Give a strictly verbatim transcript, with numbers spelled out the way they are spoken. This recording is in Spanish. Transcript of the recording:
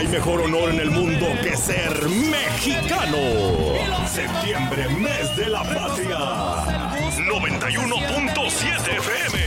mejor honor en el mundo que ser mexicano. Septiembre, mes de la patria. noventa y uno punto siete F M.